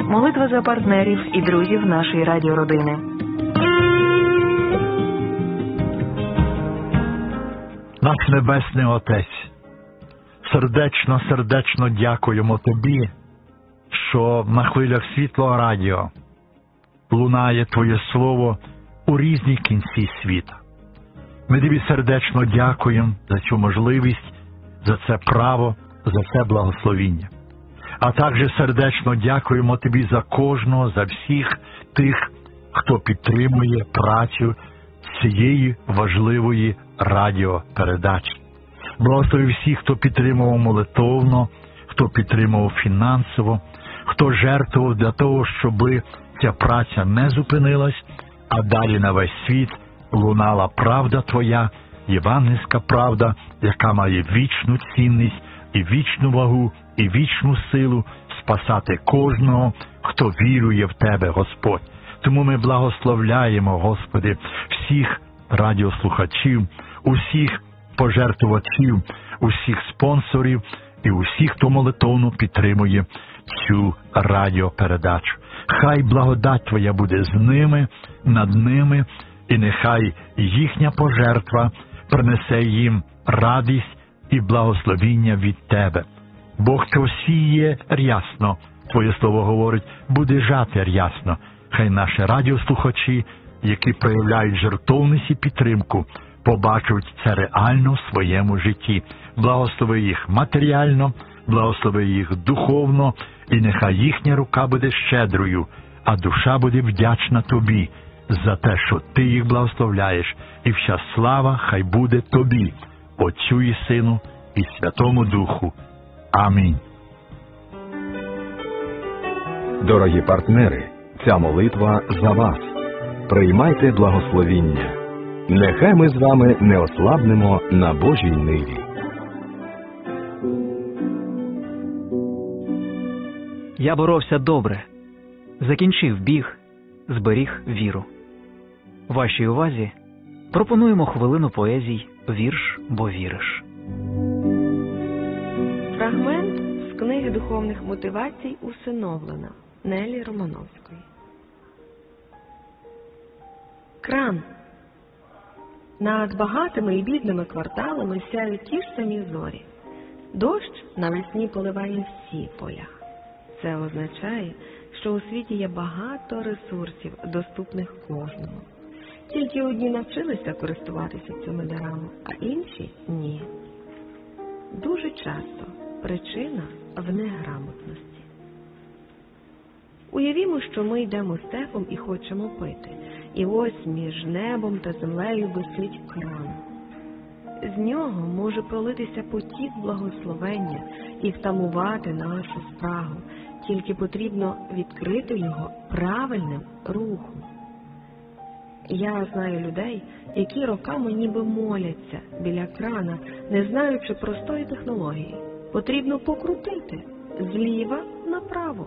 Молитва за партнерів і друзів нашої радіородини. Наш Небесний Отець, сердечно дякуємо Тобі, що на хвилях Світлого Радіо лунає Твоє Слово у різні кінці світа. Ми Тобі сердечно дякуємо за цю можливість, за це право, за це благословіння. А також сердечно дякуємо Тобі за кожного, за всіх тих, хто підтримує працю цієї важливої радіопередачі. Благослови всіх, хто підтримував молитовно, хто підтримував фінансово, хто жертвував для того, щоб ця праця не зупинилась, а далі на весь світ лунала правда Твоя, євангельська правда, яка має вічну цінність і вічну вагу, і вічну силу спасати кожного, хто вірує в Тебе, Господь. Тому ми благословляємо, Господи, всіх радіослухачів, усіх пожертвувачів, усіх спонсорів і усіх, хто молитовно підтримує цю радіопередачу. Хай благодать Твоя буде з ними, над ними, і нехай їхня пожертва принесе їм радість і благословіння від Тебе. Бог, хто сіє рясно, Твоє Слово говорить, буде жати рясно. Хай наші радіослухачі, які проявляють жертовність і підтримку, побачать це реально в своєму житті. Благослови їх матеріально, благослови їх духовно, і нехай їхня рука буде щедрою, а душа буде вдячна Тобі за те, що Ти їх благословляєш, і вся слава хай буде Тобі, Отцю і Сину, і Святому Духу. Амінь. Дорогі партнери, ця молитва за вас. Приймайте благословіння. Нехай ми з вами не ослабнемо на Божій ниві. Я боровся добре, закінчив біг, зберіг віру. Вашій увазі пропонуємо хвилину поезій «Вірш, бо віриш». Фрагмент з книги духовних мотивацій «Усиновлена» Нелі Романовської. Кран. Над багатими і бідними кварталами сяють ті ж самі зорі. Дощ навесні поливає всі поля. Це означає, що у світі є багато ресурсів, доступних кожному. Тільки одні навчилися користуватися цими дарами, а інші – ні. Дуже часто причина в неграмотності. Уявімо, що ми йдемо степом і хочемо пити. І ось між небом та землею висить кран. З нього може пролитися потік благословення і втамувати нашу спрагу. Тільки потрібно відкрити його правильним рухом. Я знаю людей, які роками ніби моляться біля крана, не знаючи простої технології. Потрібно покрутити зліва направо.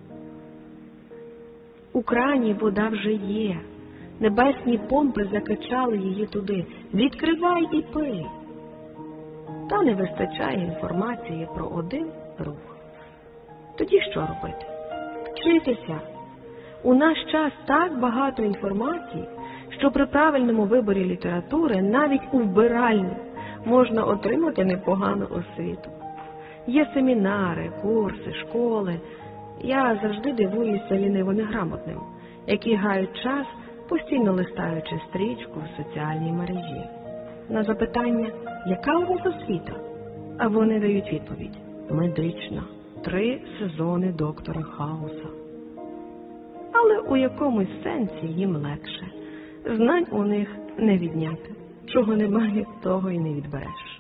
У крані вода вже є. Небесні помпи закачали її туди. Відкривай і пий. Та не вистачає інформації про один рух. Тоді що робити? Вчитися. У наш час так багато інформації, що при правильному виборі літератури навіть у вбиральні можна отримати непогану освіту. Є семінари, курси, школи. Я завжди дивуюся ліниво неграмотним, які гають час, постійно листаючи стрічку в соціальній мережі. На запитання, яка у вас освіта? А вони дають відповідь – медична. 3 сезони доктора Хауса. Але у якомусь сенсі їм легше. Знань у них не відняти. Чого немає, того й не відбереш.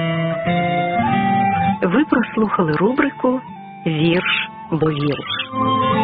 Ви прослухали рубрику «Вірш, бо віриш».